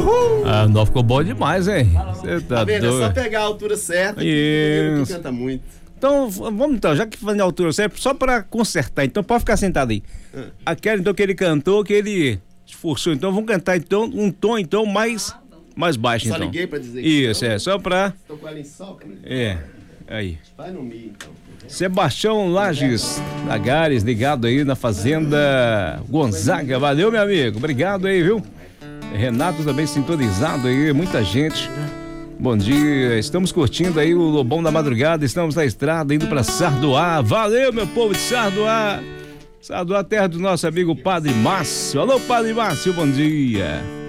Ah, não, ficou bom demais, hein? Você tá vendo? doido. É só pegar a altura certa Isso. que canta muito. Então, vamos então, já que falando de altura certa, só pra consertar, então pode ficar sentado aí. Aquela então que ele cantou, que ele esforçou, então vamos cantar então um tom então mais baixo Só então. liguei pra dizer que isso, só pra... Tô com ela em sol, né? É, aí. Vai no Mi, então. Sebastião Lages Lagares, ligado aí na Fazenda Gonzaga. Valeu, meu amigo. Obrigado aí, viu? Renato também sintonizado aí, muita gente. Bom dia, estamos curtindo aí o Lobão da Madrugada, estamos na estrada indo pra Sardoá. Valeu, meu povo de Sardoá. Sardoá, terra do nosso amigo Padre Márcio. Alô, Padre Márcio, bom dia.